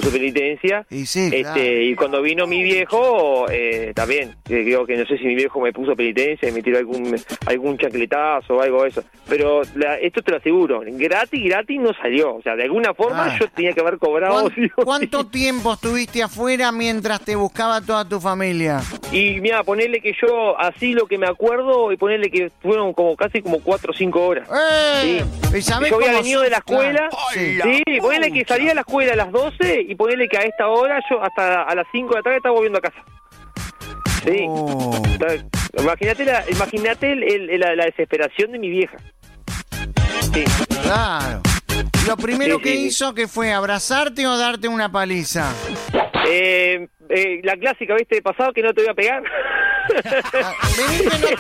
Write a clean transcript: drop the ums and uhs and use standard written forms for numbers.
puso penitencia. Y sí, claro. Y cuando vino mi viejo, también, creo que no sé si mi viejo me puso penitencia y me tiró algún chancletazo o algo de eso. Pero esto te lo aseguro, gratis no salió. O sea, de alguna forma yo tenía que haber cobrado. ¿Cuánto tiempo estuviste afuera mientras te buscaba toda tu familia? Y mira, ponerle que yo, así lo que me acuerdo, y ponerle que fueron casi 4 o 5 horas. Sí. Yo había venido de la escuela, ponerle que salía de la escuela a las 12 y ponerle que a esta hora yo hasta a las 5 de la tarde estaba volviendo a casa. Sí. Imagínate la desesperación de mi vieja. Sí. Claro. Lo primero que hizo, ¿que fue? ¿Abrazarte o darte una paliza? La clásica, ¿viste? Pasado que no te voy a pegar. Vení que no